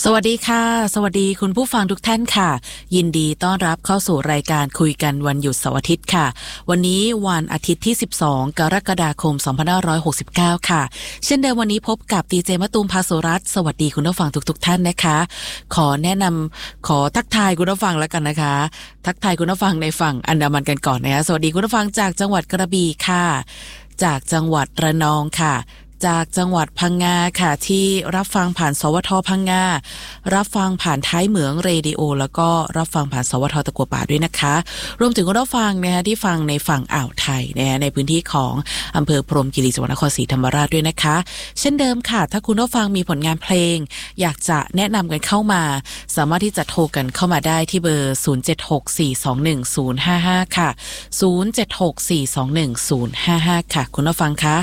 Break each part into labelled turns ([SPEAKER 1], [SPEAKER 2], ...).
[SPEAKER 1] สวัสดีค่ะสวัสดีคุณผู้ฟังทุกท่านค่ะยินดีต้อนรับเข้าสู่รายการคุยกันวันหยุดเสาร์อาทิตย์ค่ะวันนี้วันอาทิตย์ที่12กรกฎาคม2569ค่ะเช่นเดิมวันนี้พบกับดีเจมะตูมภาสุรัตน์สวัสดีคุณผู้ฟังทุกท่านนะคะขอทักทายคุณผู้ฟังแล้วกันนะคะทักทายคุณผู้ฟังในฝั่งอันดามันกันก่อนนะคะสวัสดีคุณผู้ฟังจากจังหวัดกระบี่ค่ะจากจังหวัดระนองค่ะจากจังหวัดพังงาค่ะที่รับฟังผ่านสวทพังงารับฟังผ่านท้ายเหมืองเรดิโอแล้วก็รับฟังผ่านสวทตะกัวป่าด้วยนะคะรวมถึงคุณผู้ฟังนะคะที่ฟังในฝั่งอ่าวไทยนะคะในพื้นที่ของอำเภอพรหมคีรีจังหวัดนครศรีธรรมราชด้วยนะคะเช่นเดิมค่ะถ้าคุณผู้ฟังมีผลงานเพลงอยากจะแนะนำกันเข้ามาสามารถที่จะโทรกันเข้ามาได้ที่เบอร์0764210055ค่ะ0764210055ค่ะคุณผู้ฟังคะ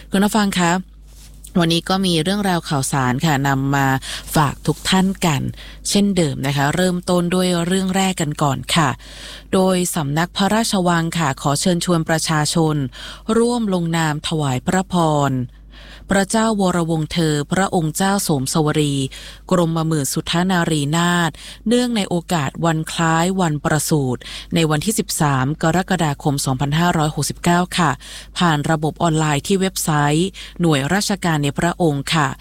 [SPEAKER 1] วันนี้ก็มีเรื่องราวข่าวสารค่ะนำมาฝากทุกท่านกันเช่นเดิมนะคะเริ่มต้นด้วยเรื่องแรกกันก่อนค่ะโดยสำนักพระราชวังค่ะขอเชิญชวนประชาชนร่วมลงนามถวายพระพรพระเจ้าวรวงศ์เธอพระองค์เจ้าโสมสวรีกรมหมื่นสุทธานารีนาถเนื่องในโอกาสวันคล้ายวันประสูติในวันที่13กรกฎาคม2569ค่ะผ่านระบบออนไลน์ที่เว็บไซต์หน่วยราชการในพระองค์ค่ะ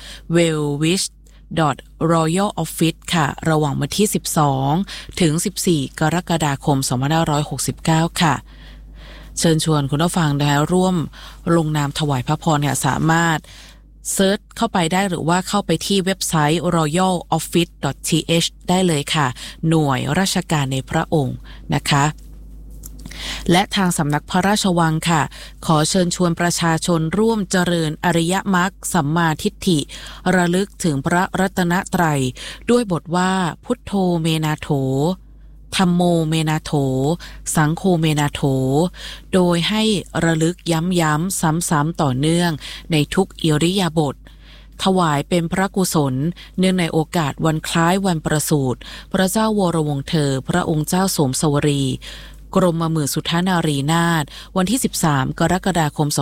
[SPEAKER 1] wellwish.royal office ค่ะระหว่างวันที่12ถึง14กรกฎาคม2569ค่ะเชิญชวนคุณผู้ฟังนะคะร่วมลงนามถวายพระพรเนี่ยสามารถเซิร์ชเข้าไปได้หรือว่าเข้าไปที่เว็บไซต์ royaloffice.th ได้เลยค่ะหน่วยราชการในพระองค์นะคะและทางสำนักพระราชวังค่ะขอเชิญชวนประชาชนร่วมเจริญอริยมรรคสัมมาทิฏฐิระลึกถึงพระรัตนตรัยด้วยบทว่าพุทโธเมนาโถธัมโมเมนาโถสังโฆเมนาโถโดยให้ระลึกย้ำๆซ้ำๆต่อเนื่องในทุกอิริยาบถถวายเป็นพระกุศลเนื่องในโอกาสวันคล้ายวันประสูติพระเจ้าวรวงศ์เธอพระองค์เจ้าโสมสวรีกรมหมื่นสุทธานารีนาถวันที่13กรกฎาคม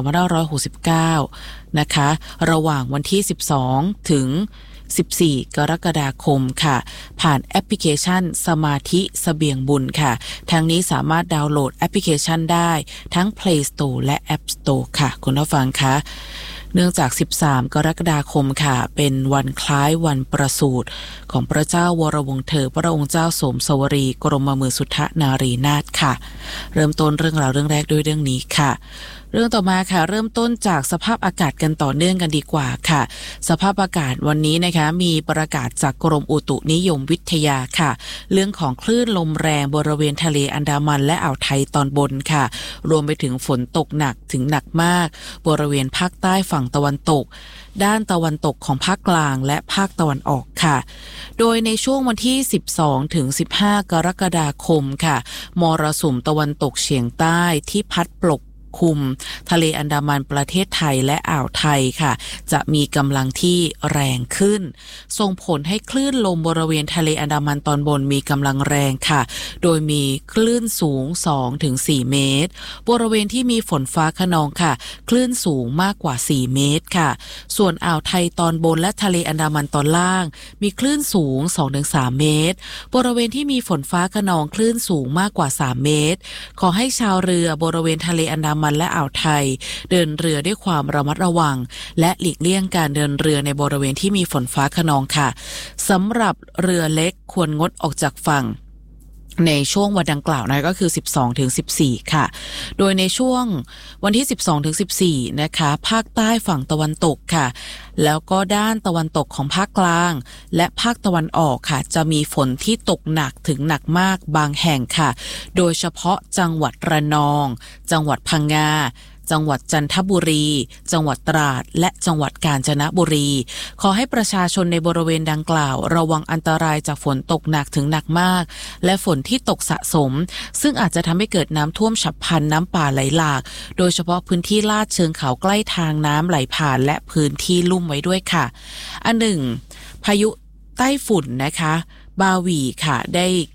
[SPEAKER 1] 2569นะคะระหว่างวันที่12ถึง14กรกฎาคมค่ะผ่านแอปพลิเคชันสมาธิเสบียงบุญค่ะทางนี้สามารถดาวน์โหลดแอปพลิเคชันได้ทั้ง Play Store และ App Store ค่ะคุณผู้ฟังคะเนื่องจาก13กรกฎาคมค่ะเป็นวันคล้ายวันประสูติของพระเจ้าวรวงศ์เธอพระองค์เจ้าโสมสวรีกรมหมื่นสุทธานารีนาถค่ะเริ่มต้นเรื่องราวเรื่องแรกด้วยเรื่องนี้ค่ะเรื่องต่อมาค่ะเริ่มต้นจากสภาพอากาศกันต่อเนื่องกันดีกว่าค่ะสภาพอากาศวันนี้นะคะมีประกาศจากกรมอุตุนิยมวิทยาค่ะเรื่องของคลื่นลมแรงบริเวณทะเลอันดามันและอ่าวไทยตอนบนค่ะรวมไปถึงฝนตกหนักถึงหนักมากบริเวณภาคใต้ฝั่งตะวันตกด้านตะวันตกของภาคกลางและภาคตะวันออกค่ะโดยในช่วงวันที่12ถึง15กรกฎาคมค่ะมรสุมตะวันตกเฉียงใต้ที่พัดปกคลุมทะเลอันดามันประเทศไทยและอ่าวไทยค่ะจะมีกำลังที่แรงขึ้นส่งผลให้คลื่นลมบริเวณทะเลอันดามันตอนบนมีกำลังแรงค่ะโดยมีคลื่นสูง 2-4 เมตรบริเวณที่มีฝนฟ้าคะนองค่ะคลื่นสูงมากกว่า4เมตรค่ะส่วนอ่าวไทยตอนบนและทะเลอันดามันตอนล่างมีคลื่นสูง 2-3 เมตรบริเวณที่มีฝนฟ้าคะนองคลื่นสูงมากกว่า3เมตรขอให้ชาวเรือบริเวณทะเลอันดามันและอ่าวไทยเดินเรือด้วยความระมัดระวังและหลีกเลี่ยงการเดินเรือในบริเวณที่มีฝนฟ้าคะนองค่ะสำหรับเรือเล็กควรงดออกจากฝั่งในช่วงวันดังกล่าวนะก็คือ12ถึง14ค่ะโดยในช่วงวันที่12ถึง14นะคะภาคใต้ฝั่งตะวันตกค่ะแล้วก็ด้านตะวันตกของภาคกลางและภาคตะวันออกค่ะจะมีฝนที่ตกหนักถึงหนักมากบางแห่งค่ะโดยเฉพาะจังหวัดระนองจังหวัดพังงาจังหวัดจันทบุรีจังหวัดตราดและจังหวัดกาญจนบุรีขอให้ประชาชนในบริเวณดังกล่าวระวังอันตรายจากฝนตกหนักถึงหนักมากและฝนที่ตกสะสมซึ่งอาจจะทำให้เกิดน้ำท่วมฉับพลันน้ำป่าไหลหลากโดยเฉพาะพื้นที่ลาดเชิงเขาใกล้ทางน้ำไหลผ่านและพื้นที่ลุ่มไว้ด้วยค่ะอันหนึ่งพายุไต้ฝุ่นนะคะบาหวีค่ะได้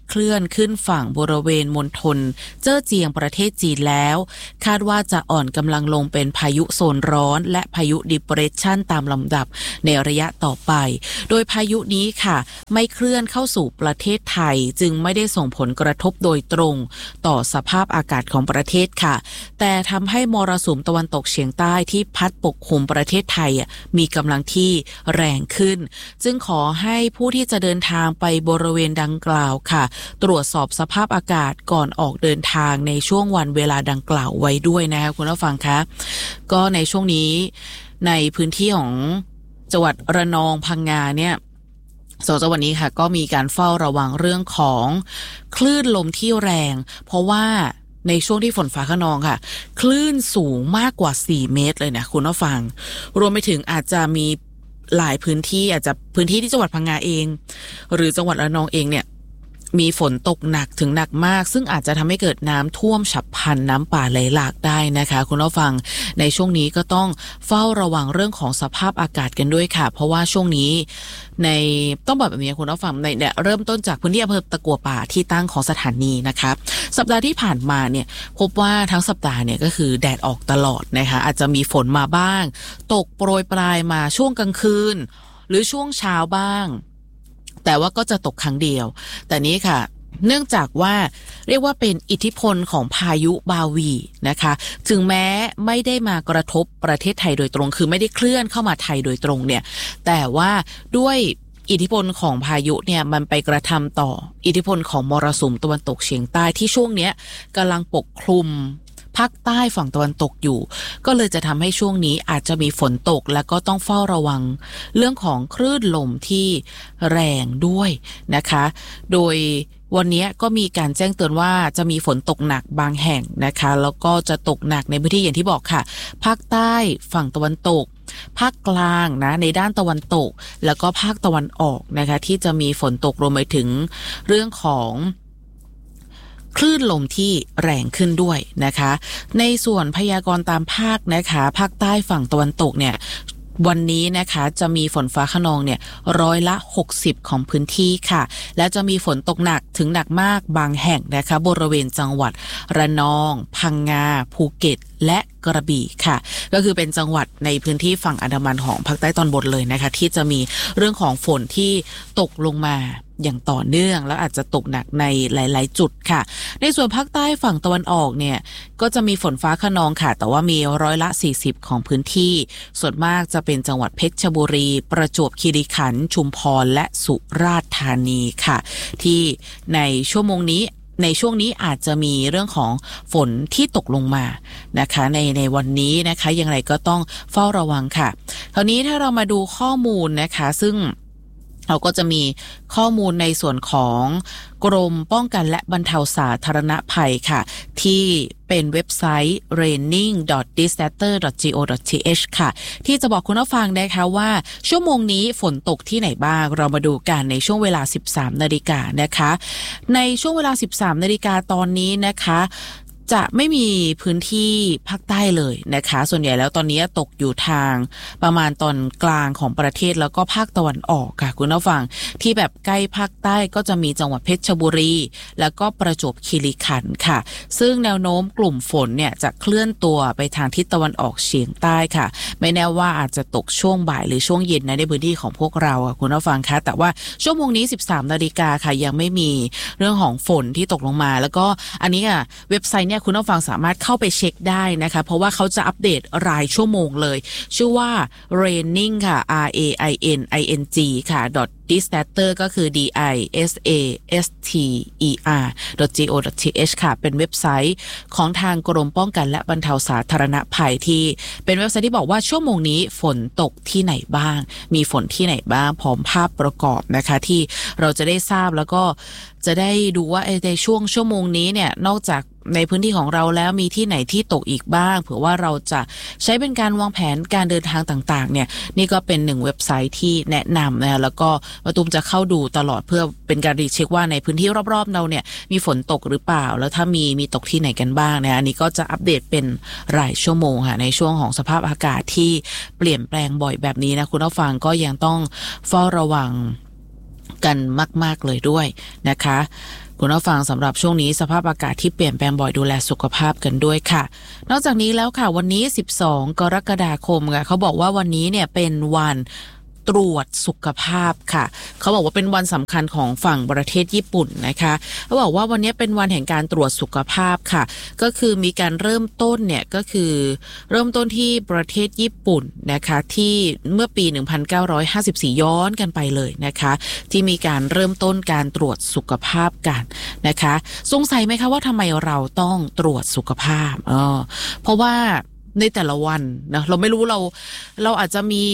[SPEAKER 1] เคลื่อนขึ้นฝั่งบริเวณมณฑลเจ้อเจียงประเทศจีนแล้วคาดว่าจะอ่อนกำลังลงเป็นพายุโซนร้อนและพายุ Depression ตามลำดับในระยะต่อไปโดยพายุนี้ค่ะไม่เคลื่อนเข้าสู่ประเทศไทยจึงไม่ได้ส่งผลกระทบโดยตรงต่อสภาพอากาศของประเทศค่ะแต่ทำให้มรสุมตะวันตกเฉียงใต้ที่พัดปกคลุมประเทศไทยมีกำลังที่แรงขึ้นจึงขอให้ผู้ที่จะเดินทางไปบริเวณดังกล่าวค่ะตรวจสอบสภาพอากาศก่อนออกเดินทางในช่วงวันเวลาดังกล่าวไว้ด้วยนะคะคุณผู้ฟังคะก็ในช่วงนี้ในพื้นที่ของจังหวัดระนองพังงาเนี่ยสองจังหวัดนี้ค่ะก็มีการเฝ้าระวังเรื่องของคลื่นลมที่แรงเพราะว่าในช่วงที่ฝนฟ้าคะนองค่ะคลื่นสูงมากกว่า4เมตรเลยนะคุณผู้ฟังรวมไปถึงอาจจะมีหลายพื้นที่อาจจะพื้นที่ที่จังหวัดพังงาเองหรือจังหวัดระนองเองเนี่ยมีฝนตกหนักถึงหนักมากซึ่งอาจจะทำให้เกิดน้ำท่วมฉับพลันน้ำป่าไหลหลากได้นะคะคุณผู้ฟังในช่วงนี้ก็ต้องเฝ้าระวังเรื่องของสภาพอากาศกันด้วยค่ะเพราะว่าช่วงนี้ในต้องบอกแบบนี้คุณผู้ฟังในเริ่มต้นจากพื้นที่อำเภอตะกั่วป่าที่ตั้งของสถานีนะคะสัปดาห์ที่ผ่านมาเนี่ยพบว่าทั้งสัปดาห์เนี่ยก็คือแดดออกตลอดนะคะอาจจะมีฝนมาบ้างตกโปรยปลายมาช่วงกลางคืนหรือช่วงเช้าบ้างแต่ว่าก็จะตกครั้งเดียวแต่นี้ค่ะเนื่องจากว่าเรียกว่าเป็นอิทธิพลของพายุบาวีนะคะถึงแม้ไม่ได้มากระทบประเทศไทยโดยตรงคือไม่ได้เคลื่อนเข้ามาไทยโดยตรงเนี่ยแต่ว่าด้วยอิทธิพลของพายุเนี่ยมันไปกระทำต่ออิทธิพลของมรสุมตะวันตกเฉียงใต้ที่ช่วงเนี้ยกำลังปกคลุมภาคใต้ฝั่งตะวันตกอยู่ก็เลยจะทำให้ช่วงนี้อาจจะมีฝนตกแล้วก็ต้องเฝ้าระวังเรื่องของคลื่นลมที่แรงด้วยนะคะโดยวันนี้ก็มีการแจ้งเตือนว่าจะมีฝนตกหนักบางแห่งนะคะแล้วก็จะตกหนักในพื้นที่อย่างที่บอกค่ะภาคใต้ฝั่งตะวันตกภาคกลางนะในด้านตะวันตกแล้วก็ภาคตะวันออกนะคะที่จะมีฝนตกรวมไปถึงเรื่องของคลื่นลมที่แรงขึ้นด้วยนะคะในส่วนพยากรณ์ตามภาคนะคะภาคใต้ฝั่งตะวันตกเนี่ยวันนี้นะคะจะมีฝนฟ้าคะนองเนี่ย60%ของพื้นที่ค่ะและจะมีฝนตกหนักถึงหนักมากบางแห่งนะคะบริเวณจังหวัดระนองพังงาภูเก็ตและกระบี่ค่ะก็คือเป็นจังหวัดในพื้นที่ฝั่งอันดามันของภาคใต้ตอนบนเลยนะคะที่จะมีเรื่องของฝนที่ตกลงมาอย่างต่อเนื่องแล้วอาจจะตกหนักในหลายๆจุดค่ะในส่วนภาคใต้ฝั่งตะวันออกเนี่ยก็จะมีฝนฟ้าคะนองค่ะแต่ว่ามี40%ของพื้นที่ส่วนมากจะเป็นจังหวัดเพชรบุรีประจวบคีรีขันธ์ชุมพรและสุราษฎร์ธานีค่ะที่ในช่วงนี้อาจจะมีเรื่องของฝนที่ตกลงมานะคะในวันนี้นะคะอย่างไรก็ต้องเฝ้าระวังค่ะคราวนี้ถ้าเรามาดูข้อมูลนะคะซึ่งเราก็จะมีข้อมูลในส่วนของกรมป้องกันและบรรเทาสาธารณภัยค่ะที่เป็นเว็บไซต์ raining.disaster.go.th ค่ะที่จะบอกคุณผู้ฟังนะคะว่าชั่วโมงนี้ฝนตกที่ไหนบ้างเรามาดูกันในช่วงเวลา 13 นาฬิกานะคะในช่วงเวลา 13 นาฬิกาตอนนี้นะคะจะไม่มีพื้นที่ภาคใต้เลยนะคะส่วนใหญ่แล้วตอนนี้ตกอยู่ทางประมาณตอนกลางของประเทศแล้วก็ภาคตะวันออกค่ะคุณผู้ฟังที่แบบใกล้ภาคใต้ก็จะมีจังหวัดเพชรบุรีแล้วก็ประจวบคีรีขันธ์ค่ะซึ่งแนวโน้มกลุ่มฝนเนี่ยจะเคลื่อนตัวไปทางทิศตะวันออกเฉียงใต้ค่ะไม่แน่ว่าอาจจะตกช่วงบ่ายหรือช่วงเย็นในพื้นที่ของพวกเราคุณผู้ฟังคะแต่ว่าชั่วโมงนี้ 13 นาฬิกาค่ะยังไม่มีเรื่องของฝนที่ตกลงมาแล้วก็อันนี้อ่ะเว็บไซต์คุณผู้ฟังสามารถเข้าไปเช็คได้นะคะเพราะว่าเขาจะอัปเดตรายชั่วโมงเลยชื่อว่า raining ค่ะ raining ค่ะ disaster ก็คือ disaster.go.th ค่ะเป็นเว็บไซต์ของทางกรมป้องกันและบรรเทาสาธารณภัยที่เป็นเว็บไซต์ที่บอกว่าชั่วโมงนี้ฝนตกที่ไหนบ้างมีฝนที่ไหนบ้างพร้อมภาพประกอบนะคะที่เราจะได้ทราบแล้วก็จะได้ดูว่าในชั่วโมงนี้เนี่ยนอกจากในพื้นที่ของเราแล้วมีที่ไหนที่ตกอีกบ้างเผื่อว่าเราจะใช้เป็นการวางแผนการเดินทางต่างๆเนี่ยนี่ก็เป็น1เว็บไซต์ที่แนะนำนะแล้วก็มาตุ้มจะเข้าดูตลอดเพื่อเป็นการรีเช็คว่าในพื้นที่รอบๆเราเนี่ยมีฝนตกหรือเปล่าแล้วถ้ามีตกที่ไหนกันบ้างนะอันนี้ก็จะอัปเดตเป็นรายชั่วโมงค่ะในช่วงของสภาพอากาศที่เปลี่ยนแปลงบ่อยแบบนี้นะคุณผู้ฟังก็ยังต้องเฝ้าระวังกันมากๆเลยด้วยนะคะคุณผู้ฟังสำหรับช่วงนี้สภาพอากาศที่เปลี่ยนแปลงบ่อยดูแลสุขภาพกันด้วยค่ะนอกจากนี้แล้วค่ะวันนี้12กรกฎาคมค่ะเขาบอกว่าวันนี้เนี่ยเป็นวันตรวจสุขภาพค่ะเขาบอกว่าเป็นวันสำคัญของฝั่งประเทศญี่ปุ่นนะคะเขาบอกว่าวันนี้เป็นวันแห่งการตรวจสุขภาพค่ะก็คือมีการเริ่มต้นเนี่ยก็คือเริ่มต้นที่ประเทศญี่ปุ่นนะคะที่เมื่อปี1954ย้อนกันไปเลยนะคะที่มีการเริ่มต้นการตรวจสุขภาพกันนะคะสงสัยไหมคะว่าทำไมเราต้องตรวจสุขภาพเพราะว่าในแต่ละวันนะเราไม่รู้เราอาจจะมี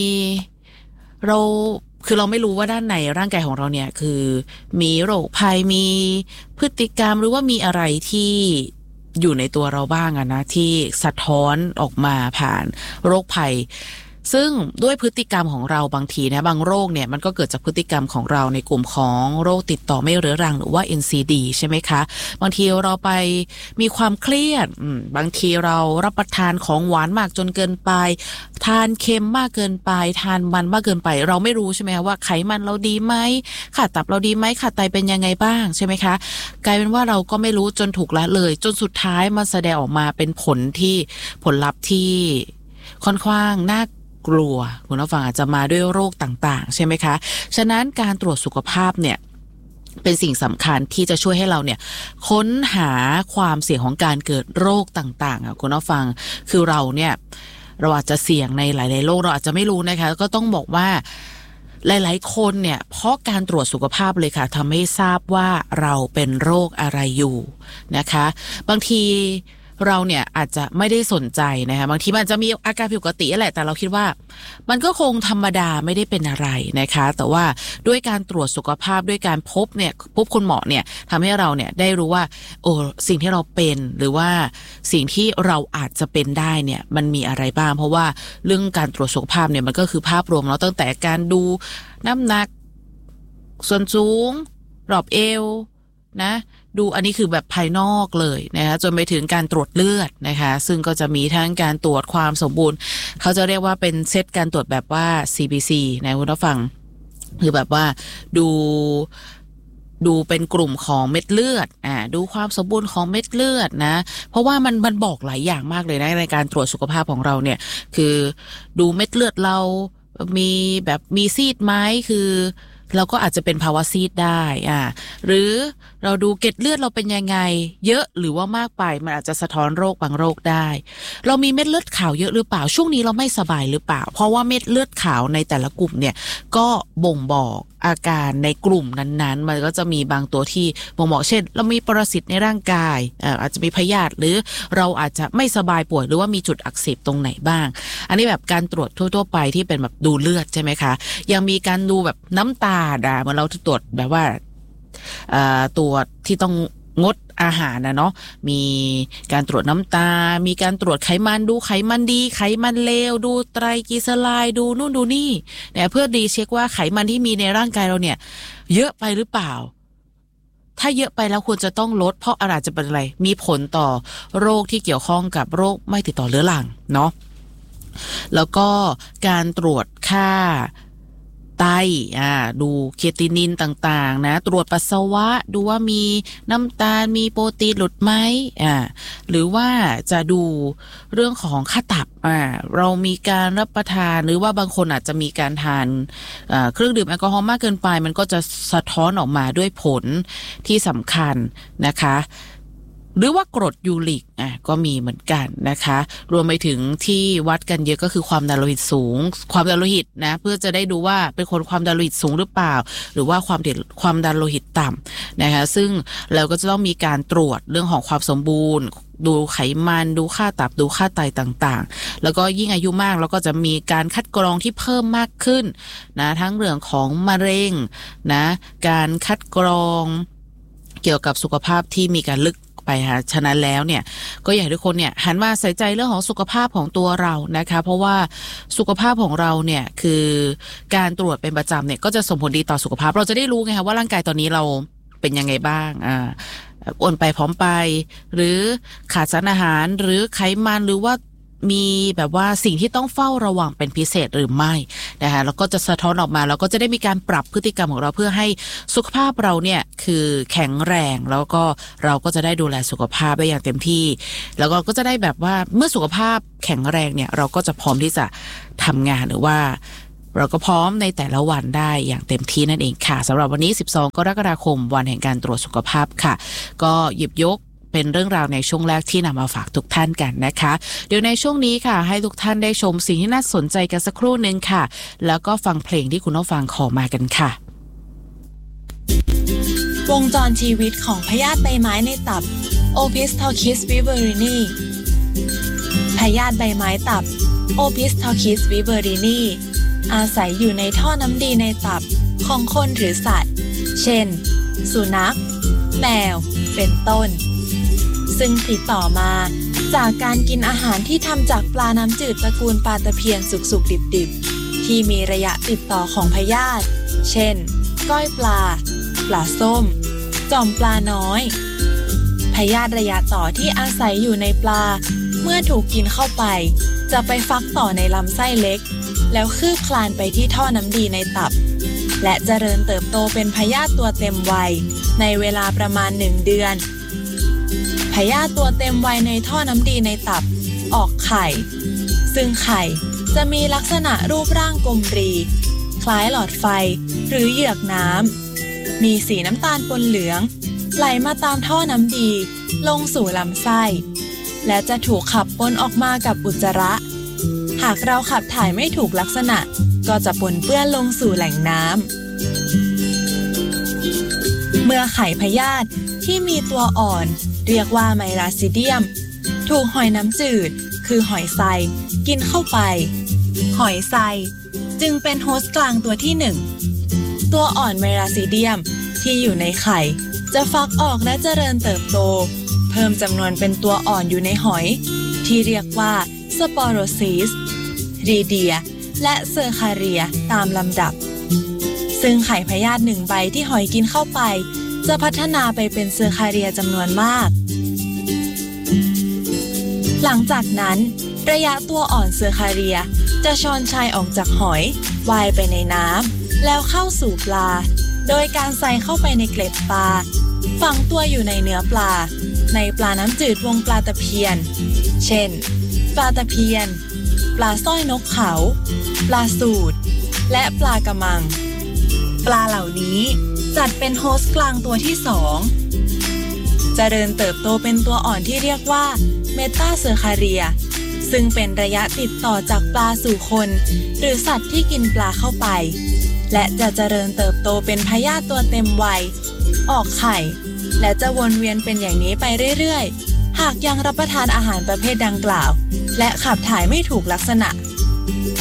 [SPEAKER 1] เราไม่รู้ว่าด้านในร่างกายของเราเนี่ยคือมีโรคภัยมีพฤติกรรมหรือว่ามีอะไรที่อยู่ในตัวเราบ้างนะที่สะท้อนออกมาผ่านโรคภัยซึ่งด้วยพฤติกรรมของเราบางทีนะบางโรคเนี่ยมันก็เกิดจากพฤติกรรมของเราในกลุ่มของโรคติดต่อไม่เรื้อรังหรือว่า NCD ใช่ไหมคะบางทีเราไปมีความเครียดบางทีเรารับประทานของหวานมากจนเกินไปทานเค็มมากเกินไปทานมันมากเกินไปเราไม่รู้ใช่ไหมคะว่าไขมันเราดีไหมค่าตับเราดีไหมค่าไตเป็นยังไงบ้างใช่ไหมคะกลายเป็นว่าเราก็ไม่รู้จนถูกละเลยจนสุดท้ายมันแสดงออกมาเป็นผลลัพธ์ที่ค่อนข้างน่ากลัวคุณผู้ฟังอาจจะมาด้วยโรคต่างๆใช่ไหมคะฉะนั้นการตรวจสุขภาพเนี่ยเป็นสิ่งสำคัญที่จะช่วยให้เราเนี่ยค้นหาความเสี่ยงของการเกิดโรคต่างๆคุณผู้ฟังคือเราอาจจะเสี่ยงในหลายๆโรคเราอาจจะไม่รู้นะคะก็ต้องบอกว่าหลายๆคนเนี่ยเพราะการตรวจสุขภาพเลยค่ะทำให้ทราบว่าเราเป็นโรคอะไรอยู่นะคะบางทีเราเนี่ยอาจจะไม่ได้สนใจนะคะบางทีมันจะมีอาการผิดปกติแหละแต่เราคิดว่ามันก็คงธรรมดาไม่ได้เป็นอะไรนะคะแต่ว่าด้วยการตรวจสุขภาพด้วยการพบคุณหมอเนี่ยทำให้เราเนี่ยได้รู้ว่าสิ่งที่เราเป็นหรือว่าสิ่งที่เราอาจจะเป็นได้เนี่ยมันมีอะไรบ้างเพราะว่าเรื่องการตรวจสุขภาพเนี่ยมันก็คือภาพรวมแล้วตั้งแต่การดูน้ำหนักส่วนสูงรอบเอวนะดูอันนี้คือแบบภายนอกเลยนะคะจนไปถึงการตรวจเลือดนะคะซึ่งก็จะมีทั้งการตรวจความสมบูรณ์เขาจะเรียกว่าเป็นเซตการตรวจแบบว่า CBC นะคุณผู้ฟังคือแบบว่าดูเป็นกลุ่มของเม็ดเลือดดูความสมบูรณ์ของเม็ดเลือดนะเพราะว่ามันบอกหลายอย่างมากเลยนะในการตรวจสุขภาพของเราเนี่ยคือดูเม็ดเลือดเรามีซีดไหมคือเราก็อาจจะเป็นภาวะซีดได้หรือเราดูเกล็ดเลือดเราเป็นยังไงเยอะหรือว่ามากไปมันอาจจะสะท้อนโรคบางโรคได้เรามีเม็ดเลือดขาวเยอะหรือเปล่าช่วงนี้เราไม่สบายหรือเปล่าเพราะว่าเม็ดเลือดขาวในแต่ละกลุ่มเนี่ยก็บ่งบอกอาการในกลุ่มนั้นๆมันก็จะมีบางตัวที่บ่งบอกเช่นเรามีปรสิตในร่างกายอาจจะมีพยาธิหรือเราอาจจะไม่สบายป่วยหรือว่ามีจุดอักเสบตรงไหนบ้างอันนี้แบบการตรวจทั่วๆไปที่เป็นแบบดูเลือดใช่ไหมคะยังมีการดูแบบน้ำตาเหมือนเราตรวจแบบว่าตรวจที่ต้องงดอาหารเนาะมีการตรวจน้ำตามีการตรวจไขมันดูไขมันดีไขมันเลวดูไตรกลีเซอไรด์ดูนู่นดูนี่เนี่ยเพื่อดีเช็คว่าไขมันที่มีในร่างกายเราเนี่ยเยอะไปหรือเปล่าถ้าเยอะไปแล้วควรจะต้องลดเพราะอาจจะเป็นอะไรมีผลต่อโรคที่เกี่ยวข้องกับโรคไม่ติดต่อเรื้อรังเนาะแล้วก็การตรวจค่าไตดูเคตินินต่างๆนะตรวจปัสสาวะดูว่ามีน้ำตาลมีโปรตีนหลุดไหมหรือว่าจะดูเรื่องของค่าตับเรามีการรับประทานหรือว่าบางคนอาจจะมีการทานเครื่องดื่มแอลกอฮอล์มากเกินไปมันก็จะสะท้อนออกมาด้วยผลที่สำคัญนะคะหรือว่ากรดยูริกก็มีเหมือนกันนะคะรวมไปถึงที่วัดกันเยอะก็คือความดันโลหิตสูงความดันโลหิตนะเพื่อจะได้ดูว่าเป็นคนความดันโลหิตสูงหรือเปล่าหรือว่าความดันโลหิตต่ำนะคะซึ่งเราก็จะต้องมีการตรวจเรื่องของความสมบูรณ์ดูไขมันดูค่าตับดูค่าไตต่างๆแล้วก็ยิ่งอายุมากแล้วก็จะมีการคัดกรองที่เพิ่มมากขึ้นนะทั้งเรื่องของมะเร็งนะการคัดกรองเกี่ยวกับสุขภาพที่มีการลึกไปค่ะฉะนั้นแล้วเนี่ยก็อยากให้ทุกคนเนี่ยหันมาใส่ใจเรื่องของสุขภาพของตัวเรานะคะเพราะว่าสุขภาพของเราเนี่ยคือการตรวจเป็นประจำเนี่ยก็จะส่งผลดีต่อสุขภาพเราจะได้รู้ไงคะว่าร่างกายตอนนี้เราเป็นยังไงบ้างอ้วนไปผอมไปหรือขาดสารอาหารหรือไขมันหรือว่ามีแบบว่าสิ่งที่ต้องเฝ้าระวังเป็นพิเศษหรือไม่นะคะแล้วก็จะสะท้อนออกมาแล้วก็จะได้มีการปรับพฤติกรรมของเราเพื่อให้สุขภาพเราเนี่ยคือแข็งแรงแล้วก็เราก็จะได้ดูแลสุขภาพได้อย่างเต็มที่แล้วก็จะได้แบบว่าเมื่อสุขภาพแข็งแรงเนี่ยเราก็จะพร้อมที่จะทำงานหรือว่าเราก็พร้อมในแต่ละวันได้อย่างเต็มที่นั่นเองค่ะสำหรับวันนี้12กรกฎาคมวันแห่งการตรวจสุขภาพค่ะก็หยิบยกเป็นเรื่องราวในช่วงแรกที่นำมาฝากทุกท่านกันนะคะเดี๋ยวในช่วงนี้ค่ะให้ทุกท่านได้ชมสิ่งที่น่าสนใจกันสักครู่นึงค่ะแล้วก็ฟังเพลงที่คุณผู้ฟังขอมากันค่ะ
[SPEAKER 2] วงจรชีวิตของพยาธิใบไม้ในตับ Opisthorchis viverrini พยาธิใบไม้ตับ Opisthorchis viverrini อาศัยอยู่ในท่อน้ำดีในตับของคนหรือสัตว์เช่นสุนัขแมวเป็นต้นซึ่งติดต่อมาจากการกินอาหารที่ทำจากปลาน้ำจืดตระกูลปลาตะเพียนสุกๆดิบๆที่มีระยะติดต่อของพยาธิเช่นก้อยปลาส้มจ่อมปลาน้อยพยาธิระยะต่อที่อาศัยอยู่ในปลาเมื่อถูกกินเข้าไปจะไปฟักต่อในลำไส้เล็กแล้วคืบคลานไปที่ท่อน้ำดีในตับและเจริญเติบโตเป็นพยาธิตัวเต็มวัยในเวลาประมาณ1 เดือนพยาธิตัวเต็มวัยในท่อน้ำดีในตับออกไข่ซึ่งไข่จะมีลักษณะรูปร่างกลมรีคล้ายหลอดไฟหรือเหยือกน้ำมีสีน้ำตาลปนเหลืองไหลมาตามท่อน้ำดีลงสู่ลำไส้และจะถูกขับปนออกมากับอุจจาระหากเราขับถ่ายไม่ถูกลักษณะก็จะปนเปื้อนลงสู่แหล่งน้ำเมื่อไข่พยาธิที่มีตัวอ่อนเรียกว่าไมราซิเดียมถูกหอยน้ำจืดคือหอยไซกินเข้าไปหอยไซจึงเป็นโฮสต์กลางตัวที่1ตัวอ่อนไมราซิเดียมที่อยู่ในไข่จะฟักออกและเจริญเติบโตเพิ่มจำนวนเป็นตัวอ่อนอยู่ในหอยที่เรียกว่าสปอโรซิสรีเดียและเซอร์คาเรียตามลำดับซึ่งไข่พยาธิ1 ใบที่หอยกินเข้าไปจะพัฒนาไปเป็นเซอร์คาเรียจำนวนมากหลังจากนั้นระยะตัวอ่อนเซอร์คาเรียจะชอนชัยออกจากหอยว่ายไปในน้ำแล้วเข้าสู่ปลาโดยการใส่เข้าไปในเกล็ดปลาฝังตัวอยู่ในเนื้อปลาในปลาน้ำจืดวงปลาตะเพียนเช่นปลาตะเพียนปลาสร้อยนกเขาปลาสูตรและปลากระมังปลาเหล่านี้จัดเป็นโฮสต์กลางตัวที่2เจริญเติบโตเป็นตัวอ่อนที่เรียกว่าเมตาเซอร์คาเรียซึ่งเป็นระยะติดต่อจากปลาสู่คนหรือสัตว์ที่กินปลาเข้าไปและจะเจริญเติบโตเป็นพยาธิตัวเต็มวัยออกไข่และจะวนเวียนเป็นอย่างนี้ไปเรื่อยๆหากยังรับประทานอาหารประเภทดังกล่าวและขับถ่ายไม่ถูกลักษณะ